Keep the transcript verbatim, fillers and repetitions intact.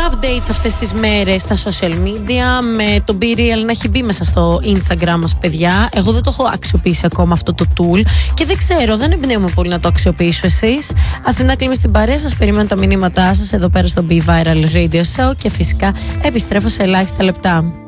πολλά updates αυτές τις μέρες στα social media, με το BeReal να έχει μπει μέσα στο Instagram μας, παιδιά. Εγώ δεν το έχω αξιοποιήσει ακόμα αυτό το tool και δεν ξέρω, δεν εμπνέομαι πολύ να το αξιοποιήσω. Εσείς? Αθηνά Κλίμη στην παρέα σας, περιμένω τα μηνύματά σας εδώ πέρα στο Be Viral Radio Show και φυσικά επιστρέφω σε ελάχιστα λεπτά.